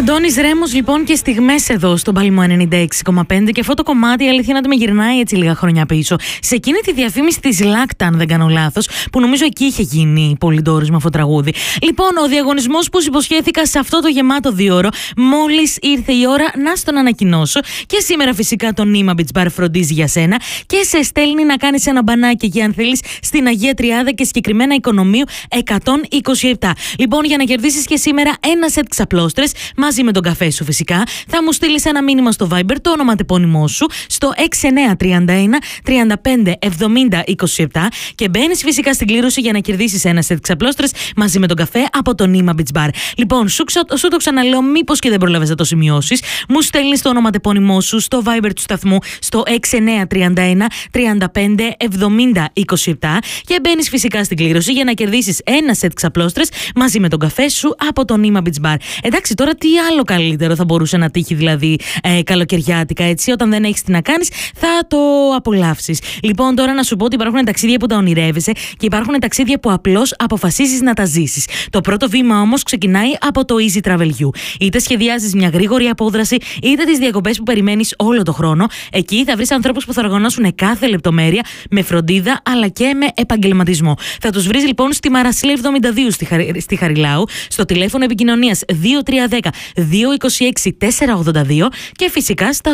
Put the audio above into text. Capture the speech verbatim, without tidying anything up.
Αντώνης Ρέμος λοιπόν και στιγμές εδώ στον Παλαιμό ενενήντα έξι κόμμα πέντε και αυτό το κομμάτι η αλήθεια είναι ότι με γυρνάει έτσι λίγα χρόνια πίσω. Σε εκείνη τη διαφήμιση της Λάκτα, αν δεν κάνω λάθος, που νομίζω εκεί είχε γίνει πολύ ντόρις με αυτό το τραγούδι. Λοιπόν, ο διαγωνισμός που σου υποσχέθηκα σε αυτό το γεμάτο δίωρο, μόλις ήρθε η ώρα να στον ανακοινώσω. Και σήμερα φυσικά το Νήμα Beach Bar φροντίζει για σένα και σε στέλνει να κάνεις ένα μπανάκι εκεί, αν θέλεις, στην Αγία Τριάδα και συγκεκριμένα Οικονομίου εκατόν είκοσι επτά. Λοιπόν, για να κερδίσεις και σήμερα ένα σετ ξαπλώστρες μαζί με τον καφέ σου φυσικά, θα μου στείλεις ένα μήνυμα στο Viber, το ονοματεπώνυμό σου, στο έξι εννιά τρία ένα τριάντα πέντε εβδομήντα είκοσι επτά και μπαίνεις φυσικά στην κλήρωση για να κερδίσεις ένα σετ ξαπλώστρες μαζί με τον καφέ από το Νήμα Beach Bar. Λοιπόν, σου, σου το ξαναλέω, μήπως και δεν προλάβες να το σημειώσεις, μου στέλνεις το ονοματεπώνυμό σου στο Viber του σταθμού, στο έξι εννιά τρία ένα τριάντα πέντε εβδομήντα είκοσι επτά και μπαίνεις φυσικά στην κλήρωση για να κερδίσεις ένα σετ ξαπλώστρες μαζί με τον καφέ σου από το Νήμα Beach Bar. Εντάξει, τώρα τι άλλο καλύτερο θα μπορούσε να τύχει, δηλαδή ε, καλοκαιριάτικα, έτσι, όταν δεν έχεις τι να κάνεις, θα το απολαύσεις. Λοιπόν, τώρα να σου πω ότι υπάρχουν ταξίδια που τα ονειρεύεσαι και υπάρχουν ταξίδια που απλώς αποφασίζεις να τα ζήσεις. Το πρώτο βήμα όμως ξεκινάει από το Easy Travel You. Είτε σχεδιάζεις μια γρήγορη απόδραση, είτε τις διακοπές που περιμένεις όλο το χρόνο, εκεί θα βρεις ανθρώπους που θα οργανώσουν κάθε λεπτομέρεια με φροντίδα αλλά και με επαγγελματισμό. Θα τους βρεις λοιπόν στη Μαρασίλα εβδομήντα δύο στη, Χαρι... στη Χαριλάου, στο τηλέφωνο επικοινωνίας δύο τρία ένα μηδέν δύο δύο έξι τέσσερα ογδόντα δύο και φυσικά στα